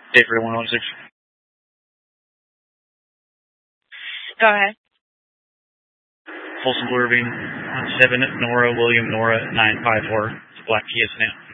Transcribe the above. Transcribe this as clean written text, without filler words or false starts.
Avery 116. Go ahead. Folsom Blue Ravine 7 Nora William Nora 954. It's Black Kia Sedan.